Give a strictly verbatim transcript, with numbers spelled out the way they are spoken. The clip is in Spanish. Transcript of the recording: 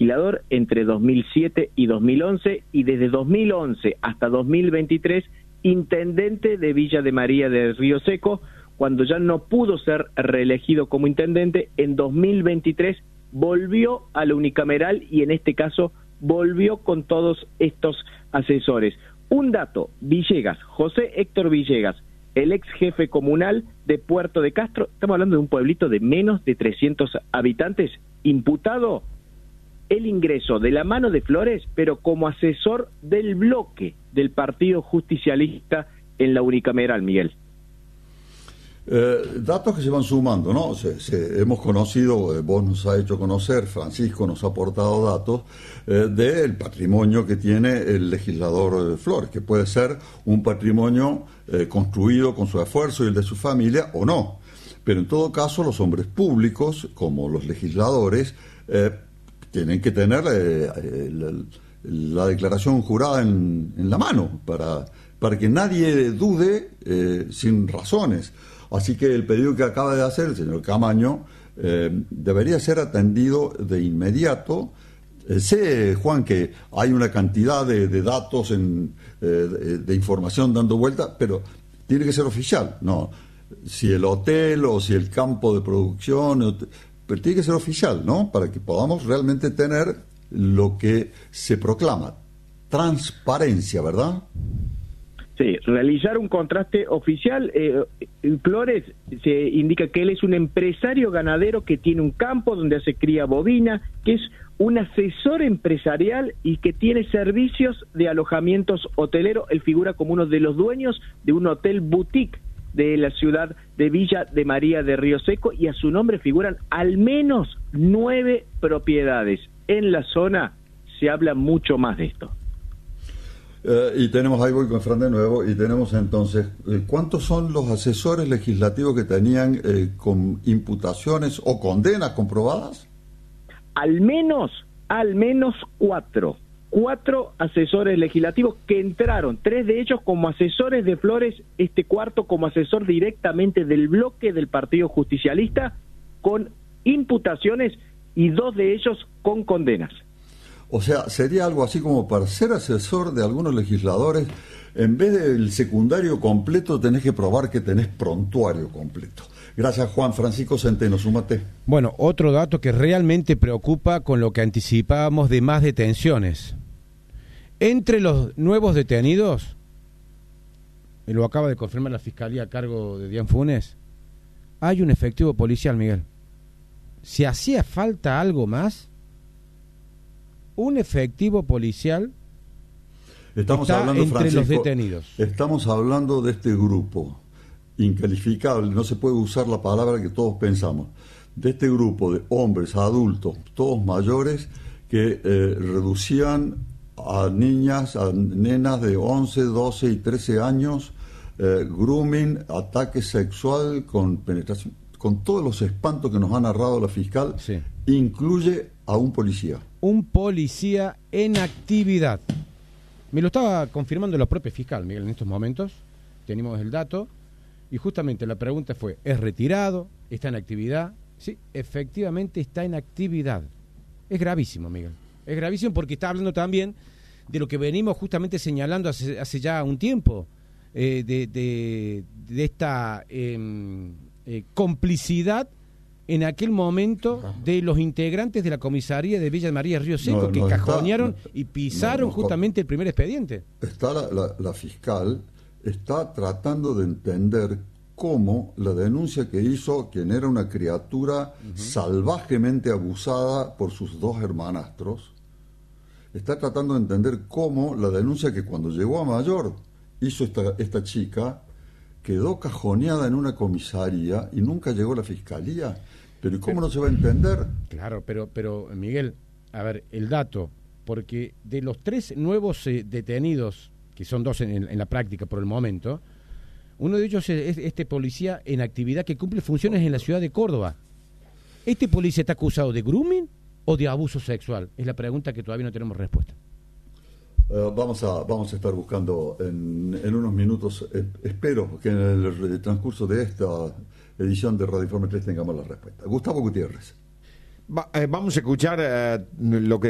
legislador entre dos mil siete y dos mil once, y desde dos mil once hasta dos mil veintitrés, intendente de Villa de María de Río Seco. Cuando ya no pudo ser reelegido como intendente, en dos mil veintitrés volvió a la unicameral y en este caso volvió con todos estos asesores. Un dato: Villegas, José Héctor Villegas, el ex jefe comunal de Puerto de Castro, estamos hablando de un pueblito de menos de trescientos habitantes, imputado el ingreso de la mano de Flores, pero como asesor del bloque del Partido Justicialista en la unicameral, Miguel. Eh, datos que se van sumando, ¿no? Se, se, hemos conocido, eh, vos nos has hecho conocer, Francisco nos ha aportado datos eh, del patrimonio que tiene el legislador eh, Flores, que puede ser un patrimonio eh, construido con su esfuerzo y el de su familia o no. Pero en todo caso, los hombres públicos, como los legisladores, eh, tienen que tener eh, eh, la, la declaración jurada en, en la mano para, para que nadie dude eh, sin razones. Así que el pedido que acaba de hacer el señor Camaño eh, debería ser atendido de inmediato. Eh, sé, Juan, que hay una cantidad de, de datos, en, eh, de, de información dando vuelta, pero tiene que ser oficial. No, si el hotel o si el campo de producción, pero tiene que ser oficial, ¿no? Para que podamos realmente tener lo que se proclama. Transparencia, ¿verdad? Sí, realizar un contraste oficial. eh, Flores se indica que él es un empresario ganadero que tiene un campo donde hace cría bovina, que es un asesor empresarial y que tiene servicios de alojamientos hoteleros. Él figura como uno de los dueños de un hotel boutique de la ciudad de Villa de María de Río Seco, y a su nombre figuran al menos nueve propiedades. En la zona se habla mucho más de esto. Eh, y tenemos, ahí voy con Fran de nuevo, y tenemos entonces, eh, ¿cuántos son los asesores legislativos que tenían eh, con imputaciones o condenas comprobadas? Al menos, al menos cuatro. Cuatro asesores legislativos que entraron, tres de ellos como asesores de Flores, este cuarto como asesor directamente del bloque del Partido Justicialista, con imputaciones, y dos de ellos con condenas. O sea, sería algo así como para ser asesor de algunos legisladores, en vez del secundario completo tenés que probar que tenés prontuario completo. Gracias, Juan. Francisco Centeno, súmate. Bueno, otro dato que realmente preocupa con lo que anticipábamos de más detenciones. Entre los nuevos detenidos, y lo acaba de confirmar la Fiscalía a cargo de Dian Funes, hay un efectivo policial, Miguel. Si hacía falta algo más, un efectivo policial estamos está hablando, entre Francisco, los detenidos. Estamos hablando de este grupo incalificable, no se puede usar la palabra que todos pensamos, de este grupo de hombres, adultos, todos mayores, que eh, reducían a niñas, a nenas de once, doce y trece años, eh, grooming, ataque sexual con penetración, con todos los espantos que nos ha narrado la fiscal, Sí. Incluye a un policía. Un policía en actividad. Me lo estaba confirmando la propia fiscal, Miguel, en estos momentos. Tenemos el dato. Y justamente la pregunta fue, ¿es retirado? ¿Está en actividad? Sí, efectivamente está en actividad. Es gravísimo, Miguel. Es gravísimo porque está hablando también de lo que venimos justamente señalando hace, hace ya un tiempo, eh, de, de, de esta eh, eh, complicidad en aquel momento de los integrantes de la comisaría de Villa de María Río Seco, no, que no cajonearon está, no, y pisaron no, justamente el primer expediente. Está la, la, la fiscal está tratando de entender cómo la denuncia que hizo quien era una criatura uh-huh. salvajemente abusada por sus dos hermanastros, está tratando de entender cómo la denuncia que cuando llegó a mayor hizo esta, esta chica quedó cajoneada en una comisaría y nunca llegó a la fiscalía. Pero ¿y cómo pero, no se va a entender? Claro, pero, pero Miguel, a ver, el dato, porque de los tres nuevos eh, detenidos, que son dos en, en la práctica por el momento, uno de ellos es este policía en actividad que cumple funciones en la ciudad de Córdoba. ¿Este policía está acusado de grooming o de abuso sexual? Es la pregunta que todavía no tenemos respuesta. Uh, vamos a vamos a estar buscando en, en unos minutos, eh, espero que en el, el transcurso de esta edición de Radio Informe tres tengamos la respuesta. Gustavo Gutiérrez. Va, eh, vamos a escuchar eh, lo que